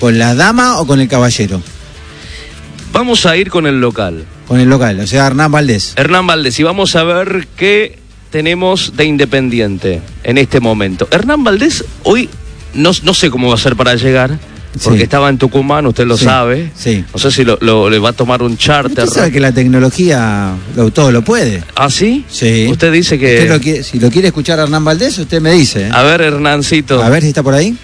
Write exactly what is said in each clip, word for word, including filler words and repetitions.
¿Con la dama o con el caballero? Vamos a ir con el local. Con el local, o sea, Hernán Valdés. Hernán Valdés, y vamos a ver qué tenemos de Independiente en este momento. Hernán Valdés hoy no, no sé cómo va a ser para llegar, porque sí. estaba en Tucumán, usted lo sí. sabe. Sí. No sé si lo, lo, le va a tomar un charter. Usted sabe que la tecnología lo, todo lo puede. ¿Ah, sí? Sí. Usted dice que... Usted lo quiere, si lo quiere escuchar a Hernán Valdés, usted me dice. ¿eh? A ver, Hernancito. A ver si está por ahí.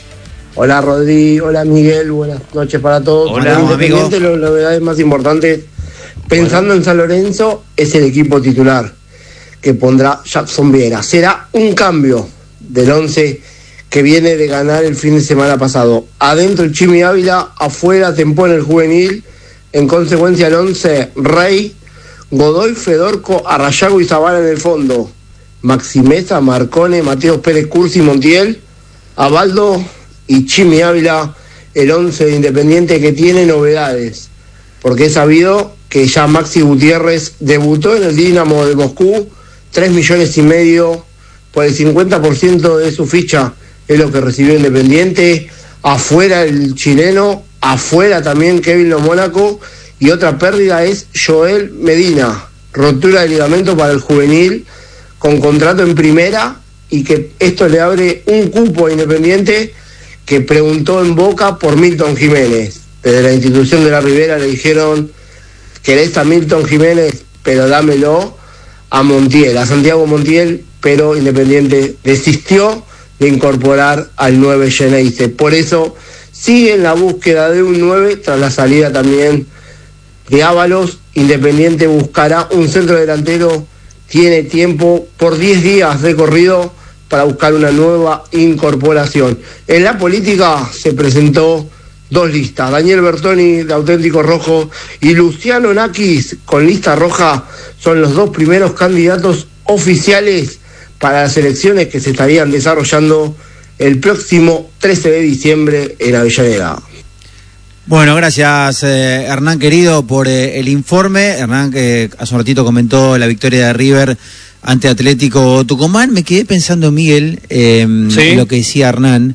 Hola, Rodri. Hola, Miguel. Buenas noches para todos. Hola, para Independiente, la novedad es más importante, pensando bueno. en San Lorenzo, es el equipo titular que pondrá Jackson Viera. Será un cambio del once que viene de ganar el fin de semana pasado. Adentro el Chimi Ávila, afuera Tempón el juvenil, en consecuencia el once Rey, Godoy, Fedorco, Arrayago y Zavala en el fondo. Maximeza, Marcone, Mateos Pérez Cursi, Montiel, Abaldo y Chimi Ávila, el once de Independiente, que tiene novedades, porque he sabido que ya Maxi Gutiérrez debutó en el Dinamo de Moscú, tres millones y medio por el cincuenta por ciento de su ficha es lo que recibió Independiente. Afuera el chileno, afuera también Kevin Lo Mónaco, y otra pérdida es Joel Medina, rotura de ligamento para el juvenil, con contrato en primera, y que esto le abre un cupo a Independiente, que preguntó en Boca por Milton Jiménez. Desde la institución de la Ribera le dijeron: querés a Milton Jiménez, pero dámelo a Montiel, a Santiago Montiel, pero Independiente desistió de incorporar al nueve Geneise. Por eso sigue en la búsqueda de un nueve, tras la salida también de Ábalos. Independiente buscará un centro delantero, tiene tiempo por diez días de corrido para buscar una nueva incorporación. En la política se presentó dos listas: Daniel Bertoni, de Auténtico Rojo, y Luciano Nakis, con lista roja. Son los dos primeros candidatos oficiales para las elecciones que se estarían desarrollando el próximo trece de diciembre en Avellaneda. Bueno, gracias eh, Hernán querido por eh, el informe. Hernán, que hace un ratito comentó la victoria de River ante Atlético Tucumán. Me quedé pensando, Miguel, eh, ¿sí? en lo que decía Hernán,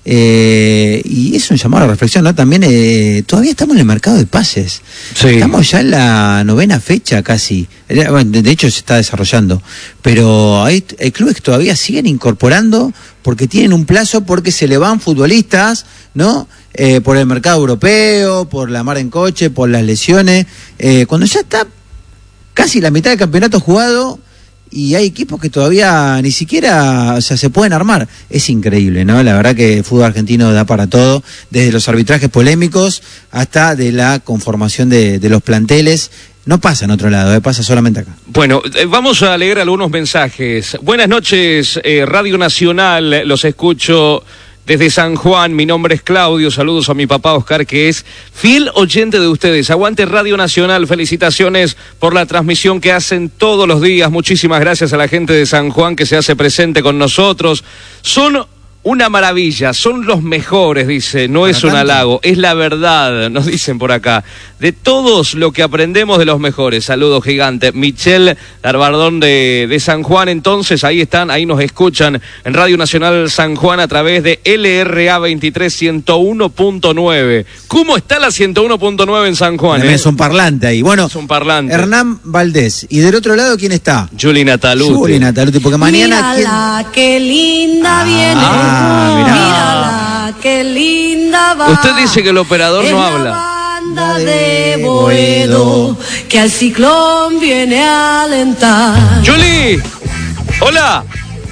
eh, y es un llamado a la reflexión, ¿no? También eh, todavía estamos en el mercado de pases. Sí. Estamos ya en la novena fecha casi. Bueno, de hecho se está desarrollando, pero hay, hay clubes que todavía siguen incorporando porque tienen un plazo, porque se le van futbolistas, ¿no? Eh, por el mercado europeo, por la mar en coche, por las lesiones, eh, cuando ya está casi la mitad del campeonato jugado y hay equipos que todavía ni siquiera, o sea, se pueden armar. Es increíble, ¿no? La verdad que el fútbol argentino da para todo, desde los arbitrajes polémicos hasta de la conformación de, de los planteles. No pasa en otro lado, eh, pasa solamente acá. Bueno, eh, vamos a leer algunos mensajes. Buenas noches, eh, Radio Nacional, los escucho desde San Juan. Mi nombre es Claudio, saludos a mi papá Oscar, que es fiel oyente de ustedes. Aguante Radio Nacional, felicitaciones por la transmisión que hacen todos los días. Muchísimas gracias a la gente de San Juan que se hace presente con nosotros. Son una maravilla, son los mejores, dice, no es un halago, es la verdad, nos dicen por acá. De todos lo que aprendemos de los mejores. Saludos gigante. Michelle Arbardón de, de San Juan, entonces, ahí están, ahí nos escuchan en Radio Nacional San Juan a través de L R A veintitrés ciento uno punto nueve. ¿Cómo está la ciento uno punto nueve en San Juan? Eh? Es un parlante ahí. Bueno, es un parlante. Hernán Valdés. ¿Y del otro lado quién está? Juli Nataluti. Juli Nataluti, porque mañana... Mírala, ¿quién? Qué linda ah, viene. Ah, mirá. Mírala, qué linda va. Usted dice que el operador es no la habla. Banda de Boedo, que al ciclón viene a alentar. Juli, hola.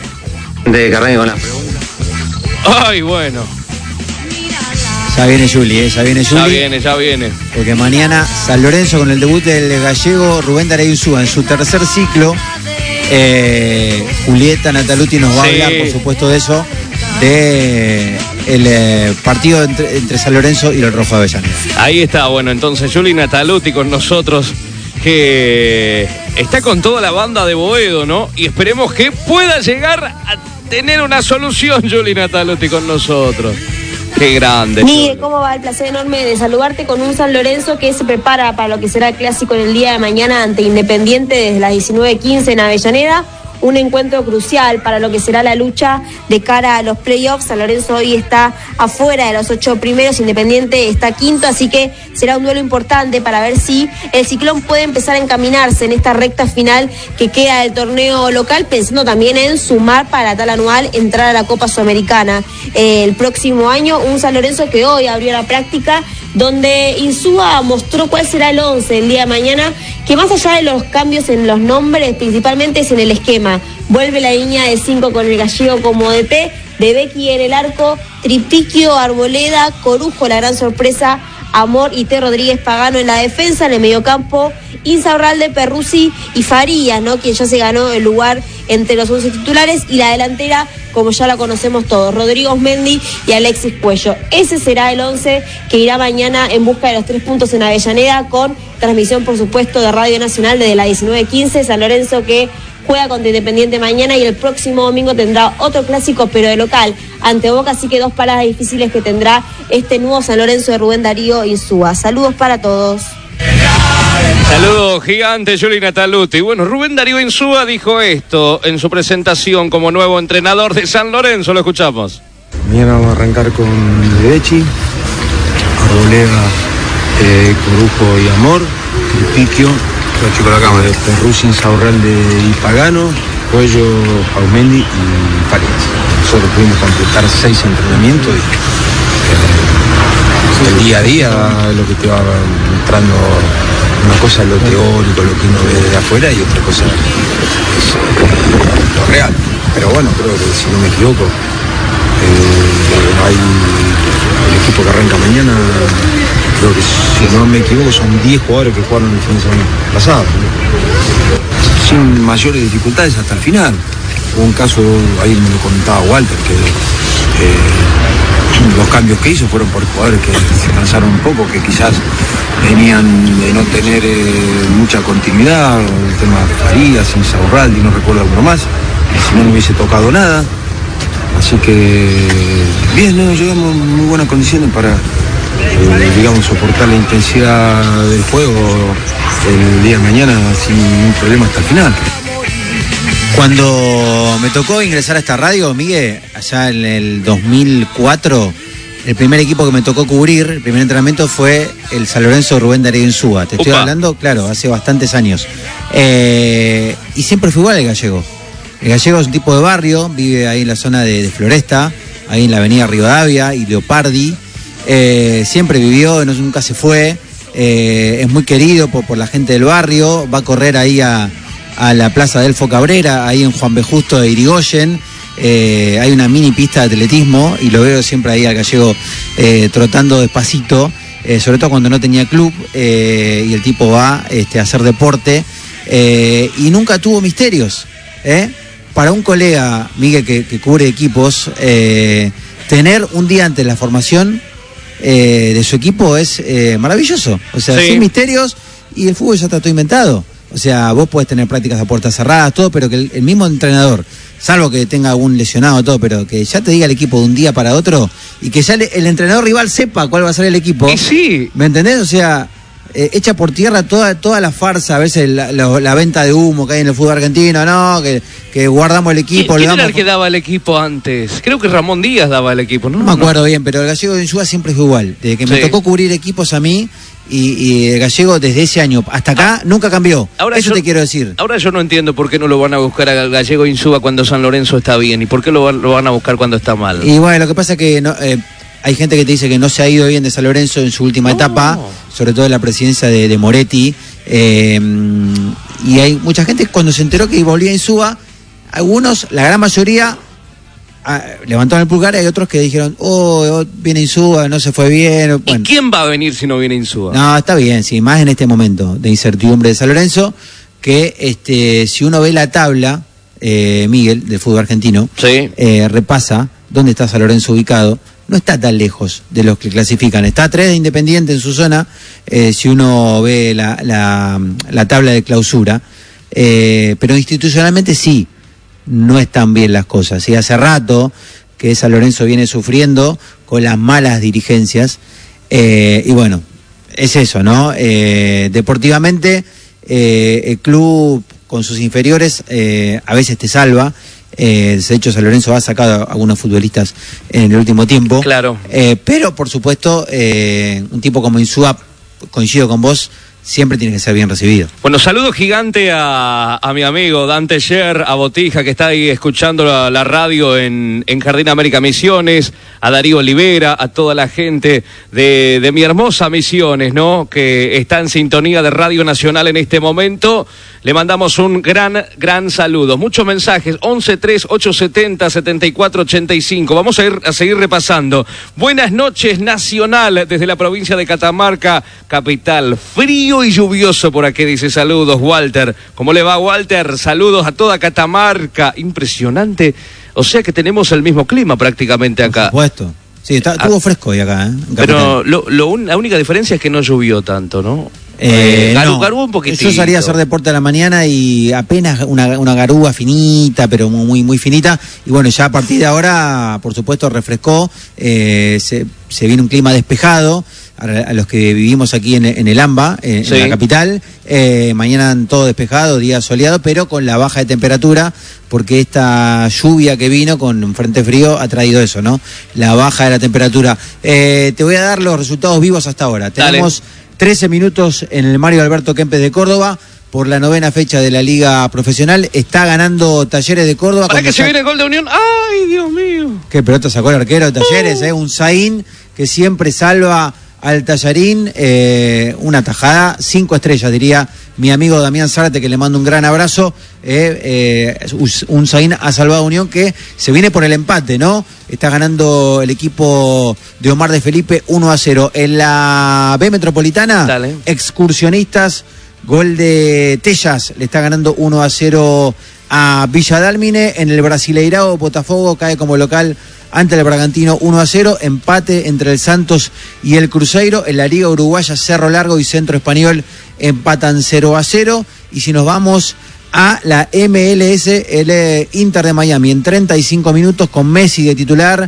De Carrani con la pregunta. Ay, bueno. Ya viene Juli, ¿eh? Ya viene Juli. Ya viene, ya viene. Porque mañana San Lorenzo, con el debut del gallego Rubén Darío Insúa en su tercer ciclo. Eh, Julieta Nataluti nos va sí. a hablar, por supuesto, de eso, de el eh, partido entre, entre San Lorenzo y el Rojo de Avellaneda. Ahí está, bueno, entonces Juli Nataluti con nosotros, que está con toda la banda de Boedo, ¿no? Y esperemos que pueda llegar a tener una solución Juli Nataluti con nosotros. Qué grande. Miguel, ¿cómo va? El placer enorme de saludarte con un San Lorenzo que se prepara para lo que será el clásico en el día de mañana ante Independiente desde las diecinueve quince en Avellaneda. un encuentro crucial para lo que será la lucha de cara a los playoffs. San Lorenzo hoy está afuera de los ocho primeros, Independiente está quinto, así que será un duelo importante para ver si el Ciclón puede empezar a encaminarse en esta recta final que queda del torneo local, pensando también en sumar para tal anual entrar a la Copa Sudamericana eh, el próximo año. Un San Lorenzo que hoy abrió la práctica, donde Insúa mostró cuál será el once el día de mañana, que más allá de los cambios en los nombres, principalmente es en el esquema. Vuelve la línea de cinco con el Gallego como D T, de Becky en el arco, Tripiquio, Arboleda, Corujo, la gran sorpresa, Amor y T. Rodríguez Pagano en la defensa. En el mediocampo, Insaurralde, Perruzzi y Farías, ¿no?, quien ya se ganó el lugar entre los once titulares, y la delantera, como ya la conocemos todos, Rodrigo Osmendi y Alexis Cuello. Ese será el once que irá mañana en busca de los tres puntos en Avellaneda, con transmisión, por supuesto, de Radio Nacional desde las diecinueve quince. San Lorenzo que juega contra Independiente mañana, y el próximo domingo tendrá otro clásico, pero de local, ante Boca, así que dos paradas difíciles que tendrá este nuevo San Lorenzo de Rubén Darío Insúa. Saludos para todos. Saludos gigante, Juli Nataluti. Bueno, Rubén Darío Insúa dijo esto en su presentación como nuevo entrenador de San Lorenzo. Lo escuchamos. Mañana vamos a arrancar con Dedechi, Arboleda, eh, Corujo y Amor, Tripiquio, eh, Perruzzi, Insaurralde y Pagano, Cuello, Aumendi y Farías. Nosotros pudimos completar seis entrenamientos y eh, el día a día lo que te va mostrando. Una cosa es lo teórico, lo que uno ve de afuera, y otra cosa es lo real. Pero bueno, creo que si no me equivoco, eh, hay el equipo que arranca mañana, creo que si no me equivoco son diez jugadores que jugaron el fin de semana pasado, sin mayores dificultades hasta el final. Hubo un caso, ahí me lo comentaba Walter, que eh, los cambios que hizo fueron por jugadores que se cansaron un poco, que quizás venían de no tener eh, mucha continuidad, el tema de Farías, Insaurralde, no recuerdo alguno más, y si no, no hubiese tocado nada. Así que bien, ¿no? Llegamos en muy buenas condiciones para, eh, digamos, soportar la intensidad del juego el día de mañana sin ningún problema hasta el final. Cuando me tocó ingresar a esta radio, Miguel, allá en el dos mil cuatro, el primer equipo que me tocó cubrir, el primer entrenamiento fue el San Lorenzo de Rubén Darío Insúa. Te estoy Opa. hablando, claro, hace bastantes años. Eh, y siempre fue igual el Gallego. El Gallego es un tipo de barrio, vive ahí en la zona de, de Floresta, ahí en la avenida Rivadavia y Leopardi. Eh, siempre vivió, no, nunca se fue. Eh, es muy querido por, por la gente del barrio. Va a correr ahí a, a la Plaza Delfo Cabrera, ahí en Juan B. Justo de Irigoyen. Eh, hay una mini pista de atletismo y lo veo siempre ahí al Gallego eh, trotando despacito, eh, sobre todo cuando no tenía club, eh, y el tipo va este, a hacer deporte, eh, y nunca tuvo misterios, ¿eh? Para un colega, Miguel, que, que cubre equipos, eh, tener un día antes la formación eh, de su equipo es eh, maravilloso, o sea, sí. Sin misterios, y el fútbol ya está todo inventado. O sea, vos podés tener prácticas a puertas cerradas, todo, pero que el, el mismo entrenador, salvo que tenga algún lesionado, todo, pero que ya te diga el equipo de un día para otro, y que ya le, el entrenador rival sepa cuál va a ser el equipo. Y sí. ¿Me entendés? O sea, eh, echa por tierra toda, toda la farsa, a veces la, la, la venta de humo que hay en el fútbol argentino, ¿no? Que, que guardamos el equipo. ¿Quién le era el que daba el equipo antes? Creo que Ramón Díaz daba el equipo, ¿no? No me acuerdo no. bien, pero el Gallego de Insúa siempre fue igual. Desde que sí. me tocó cubrir equipos a mí, Y, y el Gallego desde ese año hasta acá ah, nunca cambió. Ahora Eso yo, te quiero decir. Ahora yo no entiendo por qué no lo van a buscar al Gallego Insúa cuando San Lorenzo está bien, y por qué lo, lo van a buscar cuando está mal. Y bueno, lo que pasa es que no, eh, hay gente que te dice que no se ha ido bien de San Lorenzo en su última no. etapa, sobre todo en la presidencia de, de Moretti, eh, y hay mucha gente que cuando se enteró que volvía Insúa, algunos, la gran mayoría, Ah, levantaron el pulgar, y hay otros que dijeron, oh, oh viene Insúa, no se fue bien. Bueno, ¿y quién va a venir si no viene Insúa? No, está bien, sí, más en este momento de incertidumbre de San Lorenzo, que este, si uno ve la tabla, eh, Miguel, del fútbol argentino, sí. eh, repasa dónde está San Lorenzo ubicado, no está tan lejos de los que clasifican, está a tres de Independiente en su zona, eh, si uno ve la, la, la tabla de clausura, eh, pero institucionalmente sí. No están bien las cosas. Y hace rato que San Lorenzo viene sufriendo con las malas dirigencias. Eh, y bueno, es eso, ¿no? Eh, deportivamente, eh, el club con sus inferiores eh, a veces te salva. Eh, de hecho, San Lorenzo ha sacado a algunos futbolistas en el último tiempo. Claro. Eh, pero, por supuesto, eh, un tipo como Insúa, coincido con vos, siempre tiene que ser bien recibido. Bueno, saludo gigante a, a mi amigo Dante Sher, a Botija, que está ahí escuchando la, la radio en, en Jardín América Misiones, a Darío Olivera, a toda la gente de, de mi hermosa Misiones, ¿no? Que está en sintonía de Radio Nacional en este momento. Le mandamos un gran, gran saludo. Muchos mensajes, once tres ocho setenta setenta y cuatro ochenta y cinco. Vamos a, ir, a seguir repasando. Buenas noches, Nacional, desde la provincia de Catamarca, capital. Frío y lluvioso por aquí, dice saludos, Walter. ¿Cómo le va, Walter? Saludos a toda Catamarca. Impresionante. O sea que tenemos el mismo clima prácticamente acá. Por supuesto. Sí, está, estuvo ah, fresco hoy acá, ¿eh? Pero lo, lo un, la única diferencia es que no llovió tanto, ¿no? Eh, Garú, no, garú un poquitito. Yo salí a hacer deporte a la mañana y apenas una, una garúa finita, pero muy muy finita. Y bueno, ya a partir de ahora, por supuesto, refrescó. Eh, se, se viene un clima despejado. A, a los que vivimos aquí en, en el AMBA, en, sí. en la capital. Eh, mañana todo despejado, día soleado, pero con la baja de temperatura, porque esta lluvia que vino con un frente frío ha traído eso, ¿no? La baja de la temperatura. Eh, te voy a dar los resultados vivos hasta ahora. Dale. Tenemos trece minutos en el Mario Alberto Kempes de Córdoba por la novena fecha de la Liga Profesional. Está ganando Talleres de Córdoba. ¿Para que se viene el gol de Unión? ¡Ay, Dios mío! Qué pelota sacó el arquero de Talleres, uh. ¿eh? Un Zain que siempre salva al Tallarín. Eh, una tajada, cinco estrellas, diría mi amigo Damián Zárate, que le mando un gran abrazo. Eh, eh, un Zain ha salvado a Unión, que se viene por el empate, ¿no? Está ganando el equipo de Omar de Felipe uno a cero. En la B Metropolitana, Dale. Excursionistas, gol de Tellas, le está ganando uno a cero a Villa Dálmine. En el Brasileirao, Botafogo cae como local ante el Bragantino uno a cero, empate entre el Santos y el Cruzeiro. En la Liga Uruguaya, Cerro Largo y Centro Español empatan cero a cero. Y si nos vamos a la M L S, el Inter de Miami en treinta y cinco minutos con Messi de titular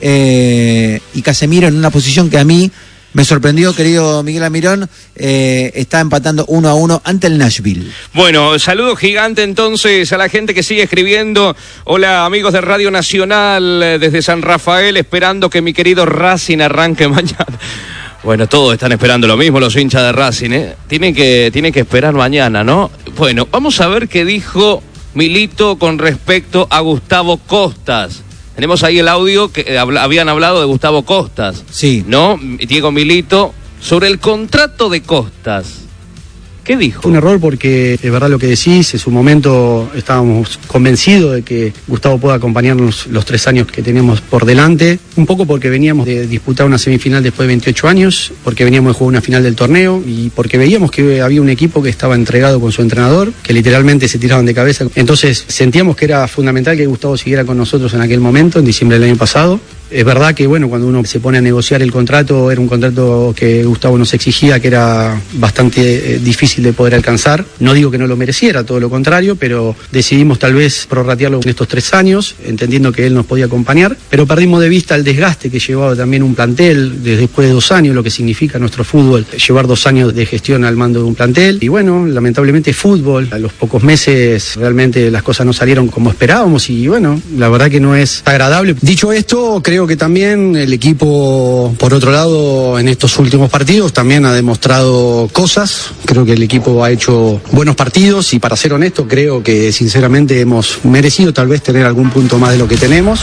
eh, y Casemiro en una posición que a mí me sorprendió, querido Miguel Almirón. Eh, está empatando uno a uno ante el Nashville. Bueno, saludo gigante entonces a la gente que sigue escribiendo. Hola, amigos de Radio Nacional desde San Rafael, esperando que mi querido Racing arranque mañana. Bueno, todos están esperando lo mismo, los hinchas de Racing, ¿eh? Tienen que, tienen que esperar mañana, ¿no? Bueno, vamos a ver qué dijo Milito con respecto a Gustavo Costas. Tenemos ahí el audio que habla, habían hablado de Gustavo Costas. Sí. ¿No? Diego Milito, sobre el contrato de Costas. ¿Qué dijo? Un error porque es verdad lo que decís, en su momento estábamos convencidos de que Gustavo pueda acompañarnos los tres años que teníamos por delante, un poco porque veníamos de disputar una semifinal después de veintiocho años, porque veníamos de jugar una final del torneo y porque veíamos que había un equipo que estaba entregado con su entrenador, que literalmente se tiraban de cabeza. Entonces sentíamos que era fundamental que Gustavo siguiera con nosotros en aquel momento, en diciembre del año pasado. Es verdad que, bueno, cuando uno se pone a negociar el contrato, era un contrato que Gustavo nos exigía, que era bastante eh, difícil de poder alcanzar. No digo que no lo mereciera, todo lo contrario, pero decidimos tal vez prorratearlo en estos tres años, entendiendo que él nos podía acompañar, pero perdimos de vista el desgaste que llevaba también un plantel, desde después de dos años, lo que significa nuestro fútbol, llevar dos años de gestión al mando de un plantel. Y bueno, lamentablemente fútbol, a los pocos meses realmente las cosas no salieron como esperábamos y bueno, la verdad que no es agradable. Dicho esto, creo que también el equipo, por otro lado, en estos últimos partidos también ha demostrado cosas. Creo que el equipo ha hecho buenos partidos y, para ser honesto, creo que sinceramente hemos merecido tal vez tener algún punto más de lo que tenemos.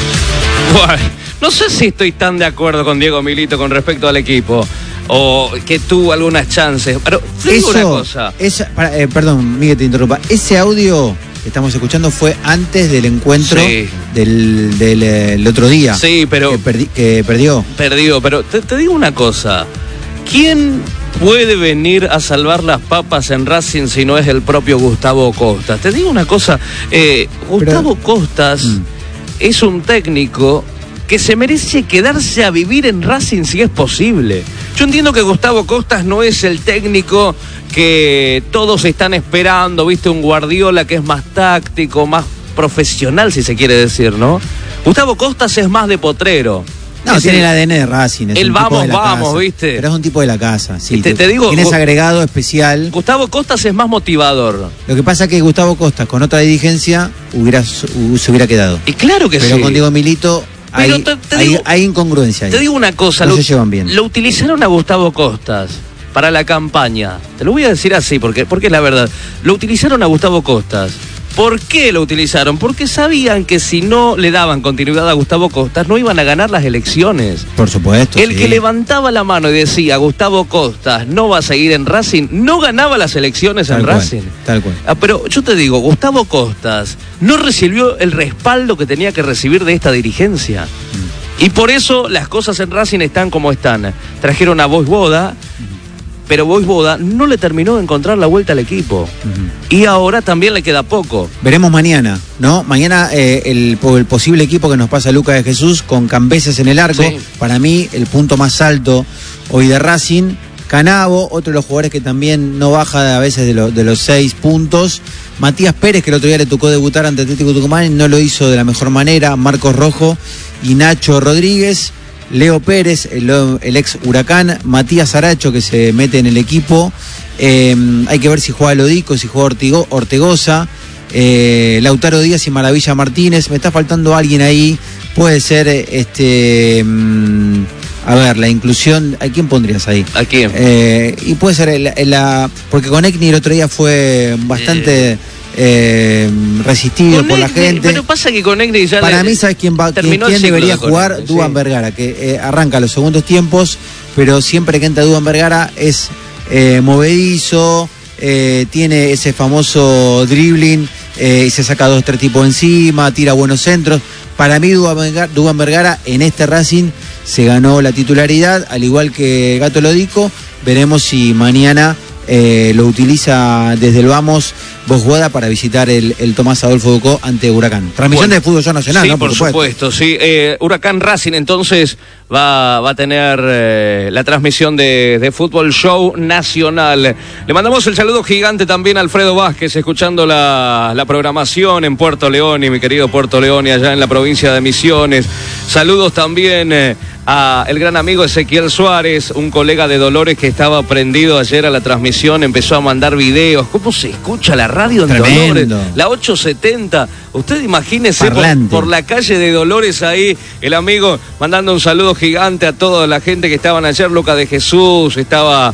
Bueno, no sé si estoy tan de acuerdo con Diego Milito con respecto al equipo, o que tuvo algunas chances, pero te digo una cosa. Esa, para, eh, perdón, Miguel, te interrumpa. Ese audio que estamos escuchando fue antes del encuentro sí. del, del el otro día. Sí, pero que, perdi, que perdió. Perdió, pero te, te digo una cosa. ¿Quién puede venir a salvar las papas en Racing si no es el propio Gustavo Costas? Te digo una cosa. Eh, Gustavo pero, Costas mm. es un técnico que se merece quedarse a vivir en Racing si es posible. Yo entiendo que Gustavo Costas no es el técnico que todos están esperando, viste, un Guardiola que es más táctico, más profesional, si se quiere decir, ¿no? Gustavo Costas es más de potrero. No, es tiene el, el A D N de Racing. Es el un tipo vamos, de la vamos, casa. ¿viste? Pero es un tipo de la casa, sí. Te, te digo, Tienes Gu- agregado especial. Gustavo Costas es más motivador. Lo que pasa es que Gustavo Costas, con otra dirigencia, hubiera, se hubiera quedado. Y claro que Pero sí. con Diego Milito hay, Pero te- te hay, digo- hay incongruencia ahí. Te digo una cosa, No lo, se llevan bien. lo utilizaron a Gustavo Costas para la campaña. Te lo voy a decir así, porque, porque es la verdad. Lo utilizaron a Gustavo Costas. ¿Por qué lo utilizaron? Porque sabían que si no le daban continuidad a Gustavo Costas, no iban a ganar las elecciones. Por supuesto. El sí. que levantaba la mano y decía, Gustavo Costas no va a seguir en Racing, no ganaba las elecciones Tal en cual, Racing. Tal cual. Ah, pero yo te digo, Gustavo Costas no recibió el respaldo que tenía que recibir de esta dirigencia. Mm. Y por eso las cosas en Racing están como están. Trajeron a Vojvoda, pero Vojvoda no le terminó de encontrar la vuelta al equipo. Uh-huh. Y ahora también le queda poco. Veremos mañana, ¿no? Mañana eh, el, el posible equipo que nos pasa Lucas de Jesús con Cambeses en el arco. Sí. Para mí, el punto más alto hoy de Racing. Canavo, otro de los jugadores que también no baja a veces de, lo, de los seis puntos. Matías Pérez, que el otro día le tocó debutar ante Atlético Tucumán y no lo hizo de la mejor manera. Marcos Rojo y Nacho Rodríguez. Leo Pérez, el, el ex Huracán, Matías Aracho, que se mete en el equipo. Eh, hay que ver si juega Lodico, si juega Ortigo, Ortegoza, eh, Lautaro Díaz y Maravilla Martínez. Me está faltando alguien ahí. Puede ser, este, mm, a ver, la inclusión. ¿A quién pondrías ahí? ¿A quién? Eh, y puede ser, la, la, porque con Ekni el otro día fue bastante... Eh. Eh, resistido con por Egni, la gente. Pero pasa que con Egni ya para le, mí, ¿sabes quién va? ¿Quién, quién debería jugar? Egni, Duván sí. Vergara, que eh, arranca los segundos tiempos, pero siempre que entra Duván Vergara es eh, movedizo, eh, tiene ese famoso dribbling eh, y se saca dos tres tipos encima, tira buenos centros. Para mí Duván Vergara, Duván Vergara en este Racing se ganó la titularidad, al igual que Gato Lodico. Veremos si mañana eh, lo utiliza desde el Vamos Vojvoda para visitar el, el Tomás Adolfo Ducó ante Huracán. Transmisión bueno, de Fútbol Nacional, sí, ¿no? Por, por supuesto, sí. Eh, Huracán Racing entonces va, va a tener eh, la transmisión de, de Fútbol Show Nacional. Le mandamos el saludo gigante también a Alfredo Vázquez, escuchando la, la programación en Puerto León, y mi querido Puerto León, y allá en la provincia de Misiones. Saludos también eh, a el gran amigo Ezequiel Suárez, un colega de Dolores que estaba prendido ayer a la transmisión, empezó a mandar videos. ¿Cómo se escucha la radio en Tremendo. Dolores? La ochocientos setenta. Usted imagínese por, por la calle de Dolores ahí, el amigo mandando un saludo gigante a toda la gente que estaban ayer, Lucas de Jesús, estaba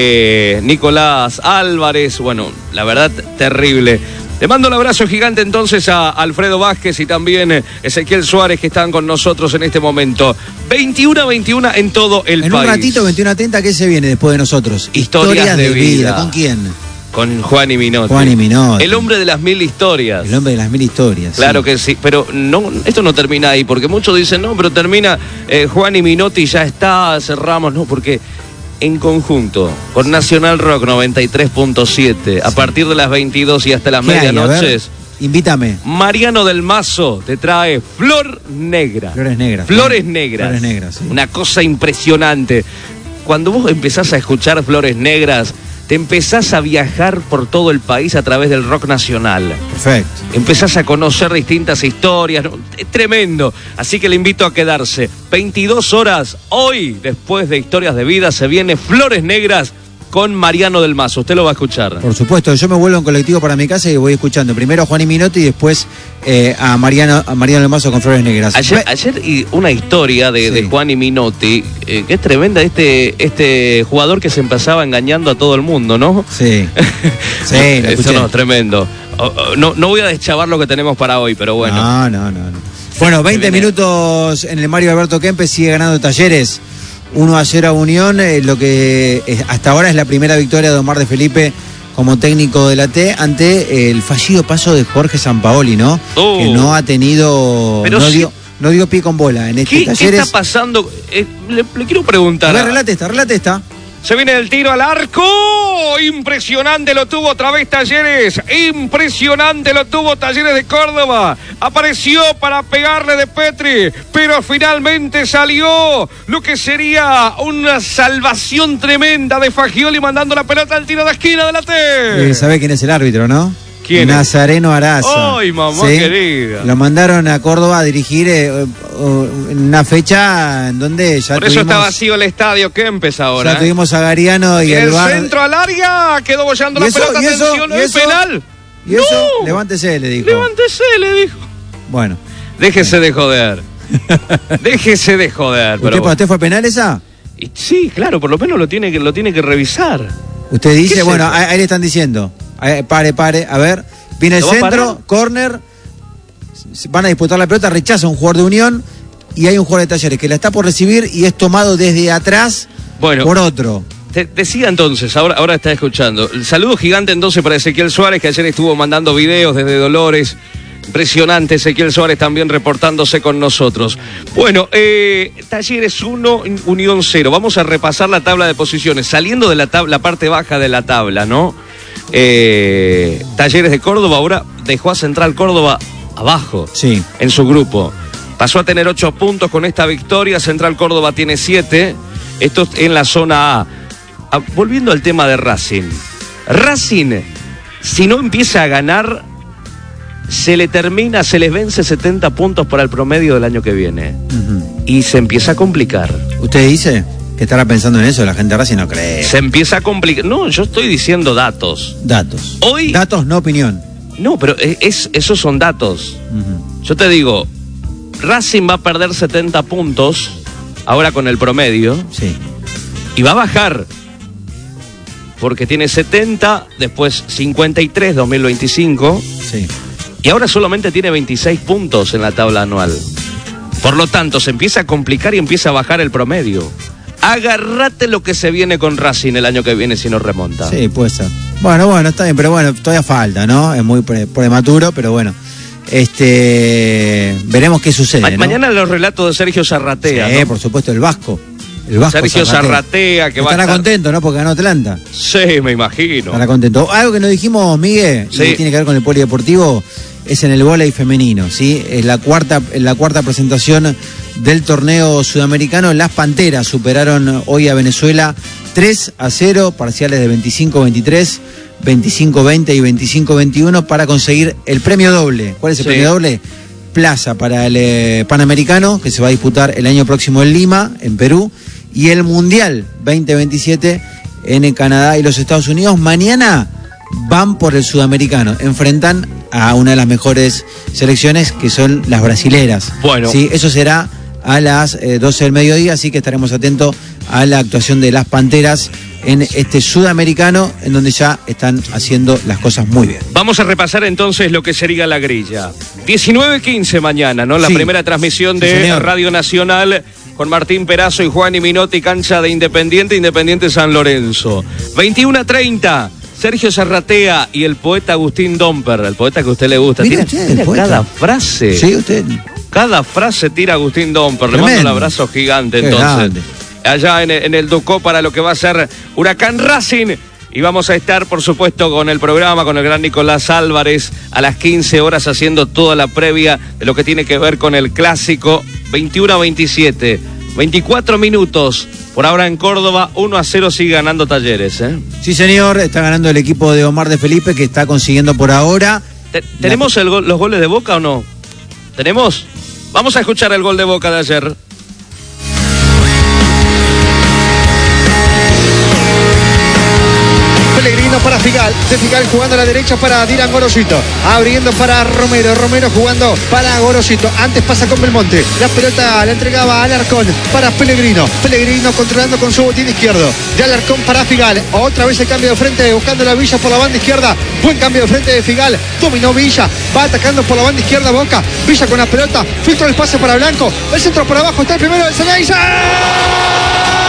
eh, Nicolás Álvarez, bueno, la verdad, terrible. Le mando un abrazo gigante entonces a Alfredo Vázquez y también eh, Ezequiel Suárez, que están con nosotros en este momento. veintiuno a veintiuno en todo el en país. En un ratito, veintiuno a treinta, ¿qué se viene después de nosotros? Historias, Historias de, de vida. vida. ¿Con quién? Con Juan y Minotti. Juan y Minotti. El hombre de las mil historias. El hombre de las mil historias. Claro sí. que sí, pero no, esto no termina ahí, porque muchos dicen, no, pero termina eh, Juan y Minotti, ya está, cerramos, no, porque en conjunto, con Nacional Rock noventa y tres punto siete, sí. a partir de las veintidós y hasta las medianoches. Invítame. Mariano del Mazo te trae Flor Negra. Flores Negras. Flores Negras. Flores Negras, sí. Una cosa impresionante. Cuando vos empezás a escuchar Flores Negras, te empezás a viajar por todo el país a través del rock nacional. Perfecto. Empezás a conocer distintas historias. ¿No? Es tremendo. Así que le invito a quedarse. veintidós horas hoy, después de Historias de Vida, se viene Flores Negras con Mariano del Mazo. Usted lo va a escuchar. Por supuesto, yo me vuelvo en colectivo para mi casa y voy escuchando primero a Juan y Minotti y después eh, a Mariano a Mariano del Mazo con Flores Negras. Ayer, ayer y una historia de, sí. de Juan y Minotti, eh, que es tremenda, este, este jugador que se empezaba engañando a todo el mundo, ¿no? Sí. Sí, lo Eso no, tremendo. Oh, oh, no, no voy a deschavar lo que tenemos para hoy, pero bueno. No, no, no. no. Bueno, veinte minutos en el Mario Alberto Kempes, sigue ganando Talleres. uno a cero a Unión, eh, lo que eh, hasta ahora es la primera victoria de Omar de Felipe como técnico de la T ante eh, el fallido paso de Jorge Sampaoli, ¿no? Oh. Que no ha tenido, Pero no, sí. dio, no dio pie con bola en este ¿Qué, Talleres. ¿Qué está pasando? Eh, le, le quiero preguntar. A ver, relate esta, relate esta. Se viene el tiro al arco. Impresionante lo tuvo otra vez Talleres. Impresionante lo tuvo Talleres de Córdoba. Apareció para pegarle de Petri, pero finalmente salió lo que sería una salvación tremenda de Fagioli, mandando la pelota al tiro de esquina de la T. Eh, ¿Sabe quién es el árbitro, no? ¿Quién Nazareno Araza. ¡Ay, mamá ¿sí? querida! Lo mandaron a Córdoba a dirigir, eh, uh, en una fecha en donde ya Por tuvimos, eso está vacío el estadio Kempes ahora. Ya tuvimos a Gariano y en el el bar. centro al área, quedó bollando la eso, pelota, y eso, atención, y ¿no es eso, penal? Y eso, ¡No! levántese, le dijo. Levántese, le dijo. Bueno. Déjese de joder. Déjese de joder. ¿Usted, Pero para usted fue penal esa? Y sí, claro, por lo menos lo tiene que, lo tiene que revisar. Usted dice, ¿Qué es bueno, eso? ahí, ahí le están diciendo. Ahí, pare, pare, a ver. Viene el ¿Lo va a centro, parar? córner. Van a disputar la pelota, rechaza un jugador de Unión. Y hay un jugador de Talleres que la está por recibir y es tomado desde atrás Bueno, por otro. Te decía entonces, ahora, ahora está escuchando. El saludo gigante entonces para Ezequiel Suárez, que ayer estuvo mandando videos desde Dolores. Impresionante, Ezequiel Suárez también reportándose con nosotros. Bueno, eh, Talleres uno, Unión cero. Vamos a repasar la tabla de posiciones. Saliendo de la, tabla, la parte baja de la tabla, ¿no? Eh, Talleres de Córdoba ahora dejó a Central Córdoba abajo, sí, en su grupo. Pasó a tener ocho puntos con esta victoria. Central Córdoba tiene siete. Esto en la zona A. Ah, volviendo al tema de Racing. Racing, si no empieza a ganar, se le termina, se les vence setenta puntos para el promedio del año que viene. Uh-huh. Y se empieza a complicar. ¿Usted dice que estará pensando en eso? La gente de Racing no cree. Se empieza a complicar. No, yo estoy diciendo datos. Datos. Hoy. Datos, no opinión. No, pero es, es, esos son datos. Uh-huh. Yo te digo, Racing va a perder setenta puntos ahora con el promedio. Sí. Y va a bajar. Porque tiene setenta, después cincuenta y tres, dos mil veinticinco. Sí. Y ahora solamente tiene veintiséis puntos en la tabla anual. Por lo tanto, se empieza a complicar y empieza a bajar el promedio. Agárrate lo que se viene con Racing el año que viene si no remonta. Sí, puede ser. Bueno, bueno, está bien, pero bueno, todavía falta, ¿no? Es muy pre- prematuro, pero bueno. Este, veremos qué sucede, Ma- ¿no? Mañana los relatos de Sergio Zarratea. Sí, ¿no? por supuesto, el Vasco. El Vasco Sergio Zarratea, que va a Estará estar... contento, ¿no? Porque ganó Atlanta. Sí, me imagino. Estará contento. Algo que nos dijimos, Miguel, Sí. y que tiene que ver con el polideportivo, es en el vóley femenino, ¿sí? Es la cuarta, la cuarta presentación del torneo sudamericano. Las Panteras superaron hoy a Venezuela tres a cero, parciales de veinticinco a veintitrés, veinticinco a veinte y veinticinco a veintiuno para conseguir el premio doble. ¿Cuál es el Sí. premio doble? Plaza para el eh, Panamericano, que se va a disputar el año próximo en Lima, en Perú, y el Mundial veinte veintisiete en Canadá y los Estados Unidos. Mañana van por el Sudamericano, enfrentan a una de las mejores selecciones, que son las brasileras. Bueno. Sí, eso será a las eh, doce del mediodía, así que estaremos atentos a la actuación de las Panteras en este Sudamericano, en donde ya están haciendo las cosas muy bien. Vamos a repasar entonces lo que sería la grilla. diecinueve quince mañana, ¿no? La Sí. primera transmisión Sí, de señor. Radio Nacional con Martín Perazo y Juan y Minotti, cancha de Independiente, Independiente San Lorenzo. veintiuno treinta, Sergio Zarratea y el poeta Agustín Domper, el poeta que a usted le gusta. Mire Tira- usted, tira el poeta. cada frase. Sí, usted. Cada frase tira Agustín Domper. Le mando un Tremendo. abrazo gigante Qué entonces. grande. Allá en el, en el Ducó para lo que va a ser Huracán Racing. Y vamos a estar, por supuesto, con el programa, con el gran Nicolás Álvarez, a las quince horas haciendo toda la previa de lo que tiene que ver con el clásico. veintiuno a veintisiete, veinticuatro minutos. Por ahora en Córdoba, uno a cero sigue ganando Talleres, ¿eh? Sí, señor, está ganando el equipo de Omar de Felipe, que está consiguiendo por ahora. Te- ¿Tenemos el gol- los goles de Boca o no? ¿Tenemos? Vamos a escuchar el gol de Boca de ayer. Pellegrino para Figal, de Figal jugando a la derecha para Dylan Gorosito, abriendo para Romero, Romero jugando para Gorosito, antes pasa con Belmonte, la pelota la entregaba a Alarcón para Pellegrino, Pellegrino controlando con su botín izquierdo, de Alarcón para Figal, otra vez el cambio de frente buscando la Villa por la banda izquierda, buen cambio de frente de Figal, dominó Villa, va atacando por la banda izquierda Boca, Villa con la pelota, filtró el pase para Blanco, el centro por abajo, está el primero del Ceneice.